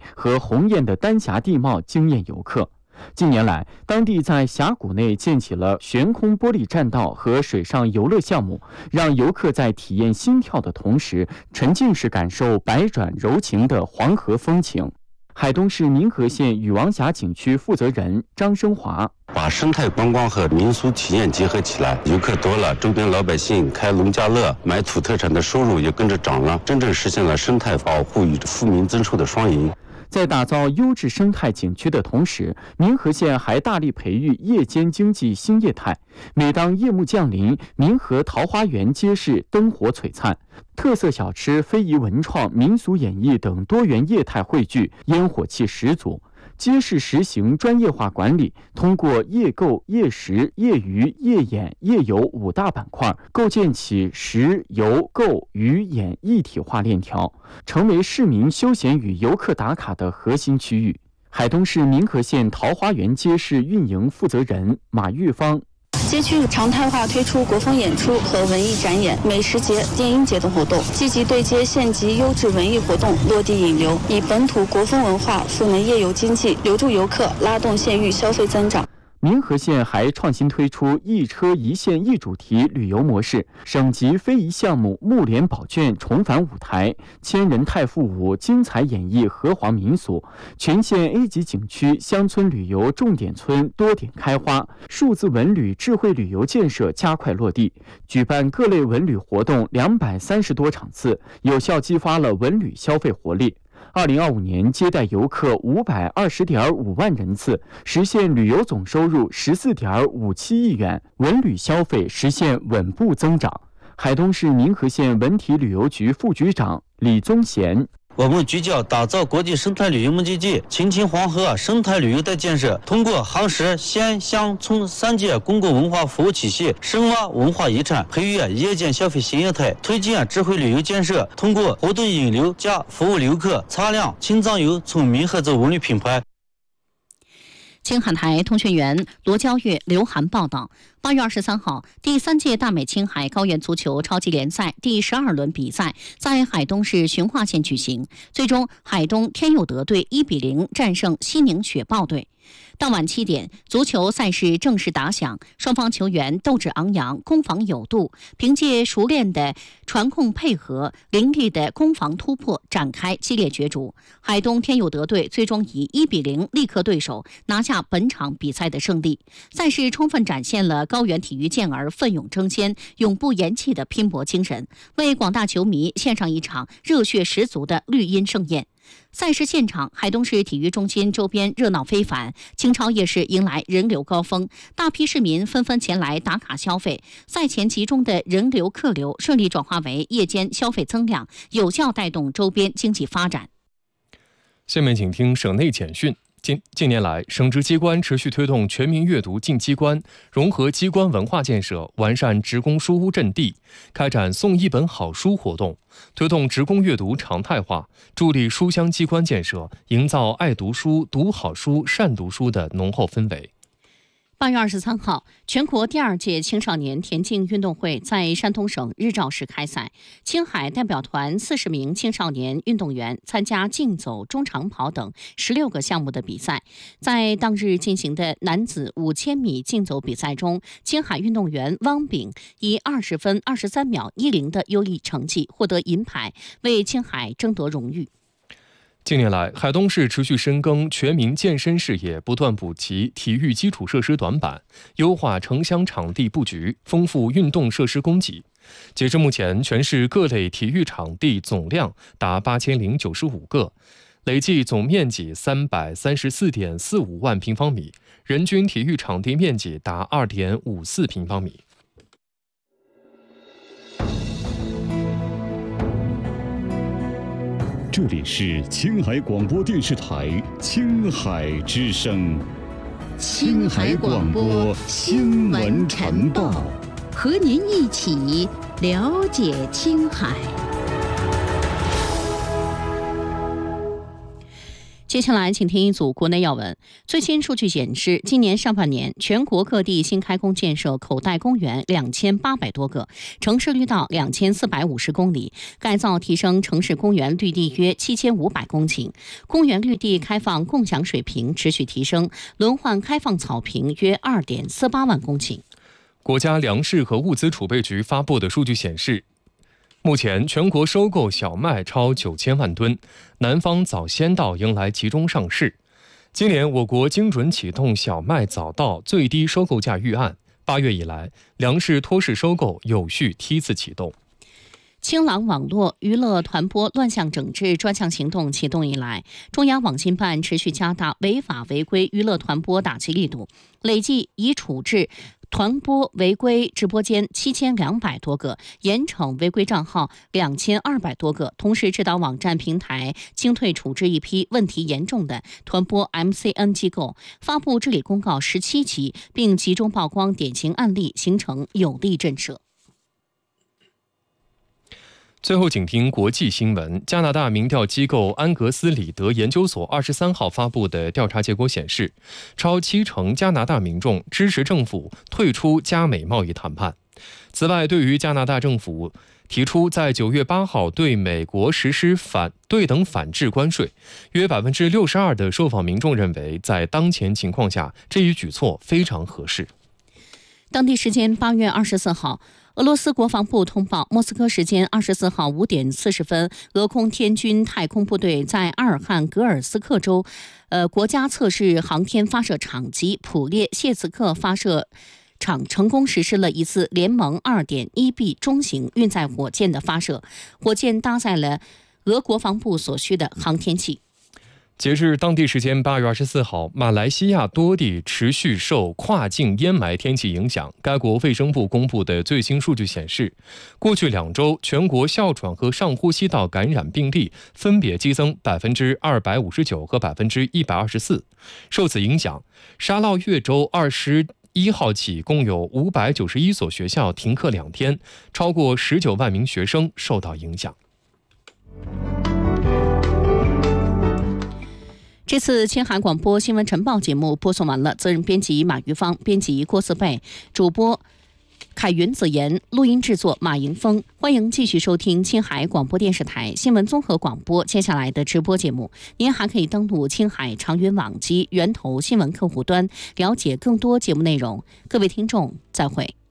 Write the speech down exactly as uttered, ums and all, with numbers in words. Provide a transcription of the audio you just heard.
和红艳的丹霞地貌惊艳游客。近年来，当地在峡谷内建起了悬空玻璃栈道和水上游乐项目，让游客在体验心跳的同时，沉浸式感受百转柔情的黄河风情。海东市民和县禹王峡景区负责人张生华： 把生态观光和民俗体验结合起来，游客多了，周边老百姓开农家乐、买土特产的收入也跟着涨了，真正实现了生态保护与富民增收的双赢。 在打造优质生态景区的同时，民和县还大力培育夜间经济新业态。每当夜幕降临，民和桃花源街市灯火璀璨，特色小吃、非遗文创、民俗演艺等多元业态汇聚，烟火气十足。街市实行专业化管理，通过夜购、夜食、夜娱、夜演、夜游五大板块，构建起食、游、购、娱、演一体化链条，成为市民休闲与游客打卡的核心区域。海东市民和县桃花源街市运营负责人马玉芳： 街区常态化推出国风演出和文艺展演、美食节、电音节等活动，积极对接县级优质文艺活动，落地引流，以本土国风文化赋能夜游经济，留住游客，拉动县域消费增长。 民和县还创新推出一车一县一主题旅游模式，省级非遗项目木莲宝卷重返舞台，千人太傅舞精彩演绎河湟民俗，全县 A 级景区乡村旅游重点村多点开花，数字文旅智慧旅游建设加快落地，举办各类文旅活动两百三十多场次，有效激发了文旅消费活力。二零二五年接待游客五百二十点五万人次，实现旅游总收入十四点五七亿元，文旅消费实现稳步增长。海东市民和县文体旅游局副局长李宗贤： 我们聚焦打造国际生态旅游目的地、青青黄河生态旅游带建设，通过夯实县乡村三界公共文化服务体系，深挖文化遗产，培育夜间消费新业态，推进智慧旅游建设，通过活动引流加服务游客，擦亮青藏游村民合作文旅品牌。 青海台通讯员罗娇月、刘涵报道。八月二十三号，第三届大美青海高原足球超级联赛第十二轮比赛在海东市循化县举行，最终海东天佑德队一比零战胜西宁雪豹队。当晚七点，足球赛事正式打响，双方球员斗志昂扬，攻防有度，凭借熟练的传控配合、凌厉的攻防突破，展开激烈角逐。海东天佑德队最终以一比零力克对手，拿下本场比赛的胜利。赛事充分展现了高原体育健儿奋勇争先、永不言弃的拼搏精神，为广大球迷献上一场热血十足的绿茵盛宴。赛事现场，海东市体育中心周边热闹非凡，清超夜市迎来人流高峰，大批市民纷纷前来打卡消费。赛前集中的人流客流顺利转化为夜间消费增量，有效带动周边经济发展。 下面请听省内简讯。近近年来，省直机关持续推动全民阅读进机关，融合机关文化建设，完善职工书屋阵地，开展送一本好书活动，推动职工阅读常态化，助力书香机关建设，营造爱读书、读好书、善读书的浓厚氛围。 八月二十三号，全国第二届青少年田径运动会在山东省日照市开赛。青海代表团四十名青少年运动员参加竞走、中长跑等十六个项目的比赛。在当日进行的男子五千米竞走比赛中，青海运动员汪炳以二十分二十三秒一零的优异成绩获得银牌，为青海争得荣誉。 近年来，海东市持续深耕全民健身事业，不断补齐体育基础设施短板，优化城乡场地布局，丰富运动设施供给。截至目前，全市各类体育场地总量达八千零九十五个，累计总面积三百三十四点四五万平方米，人均体育场地面积达二点五四平方米。 这里是青海广播电视台青海之声， 青海广播新闻晨报，和您一起了解青海。 接下来，请听一组国内要闻。最新数据显示，今年上半年，全国各地新开工建设口袋公园两千八百多个，城市绿道两千四百五十公里，改造提升城市公园绿地约七千五百公顷，公园绿地开放共享水平持续提升，轮换开放草坪约二点四八万公顷。 国家粮食和物资储备局发布的数据显示，目前全国收购小麦超九千万吨，南方早先稻迎来集中上市。今年我国精准启动小麦早稻最低收购价预案，八月以来，粮食托市收购有序梯次启动。 清朗网络娱乐团播乱象整治专项行动启动以来，中央网信办持续加大违法违规娱乐团播打击力度，累计已处置团播违规直播间七千两百多个，严惩违规账号两千二百多个，同时指导网站平台清退处置一批问题严重的团播 M C N 机构，发布治理公告十七起，并集中曝光典型案例，形成有力震慑。 最后，请听国际新闻。加拿大民调机构安格斯里德研究所二十三号发布的调查结果显示，超七成加拿大民众支持政府退出加美贸易谈判。此外，对于加拿大政府提出在九月八号对美国实施反对等反制关税，约百分之六十二的受访民众认为，在当前情况下，这一举措非常合适。 当地时间八月二十四号。俄罗斯国防部通报，莫斯科时间二十四号五点四十分，俄空天军太空部队在阿尔汉格尔斯克州，呃国家测试航天发射场及普列谢茨克发射场成功实施了一次联盟 二点一 B 中型运载火箭的发射，火箭搭载了俄国防部所需的航天器。 截至当地时间八月二十四号，马来西亚多地持续受跨境烟霾天气影响。该国卫生部公布的最新数据显示，过去两周全国哮喘和上呼吸道感染病例分别激增百分之二百五十九和百分之一百二十四。受此影响，沙捞越州二十一号起共有五百九十一所学校停课两天，超过十九万名学生受到影响。 这次青海广播新闻晨报节目播送完了，责任编辑马玉芳，编辑郭思贝，主播凯云子言，录音制作马迎峰。欢迎继续收听青海广播电视台新闻综合广播接下来的直播节目。您还可以登录青海长云网及源头新闻客户端，了解更多节目内容。各位听众，再会。